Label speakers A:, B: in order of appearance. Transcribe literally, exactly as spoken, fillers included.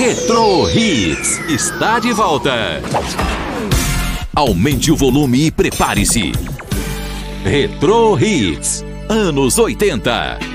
A: Retro Hits está de volta. Aumente o volume e prepare-se. Retro Hits, anos oitenta.